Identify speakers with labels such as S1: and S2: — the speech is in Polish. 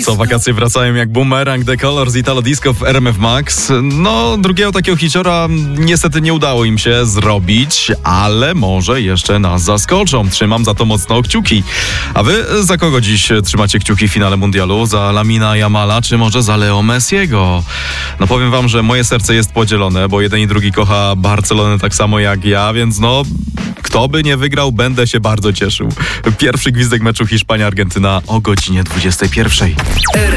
S1: Co, wakacje wracają jak bumerang, The Colors, Italo Disco w RMF Max. No, drugiego takiego hiciora niestety nie udało im się zrobić, ale może jeszcze nas zaskoczą. Trzymam za to mocno kciuki. A wy za kogo dziś trzymacie kciuki w finale mundialu? Za Lamina Yamala, czy może za Leo Messiego? No powiem wam, że moje serce jest podzielone, bo jeden i drugi kocha Barcelonę tak samo jak ja, więc no, kto by nie wygrał, będę się bardzo cieszył. Pierwszy gwizdek meczu Hiszpania-Argentyna o godzinie 21.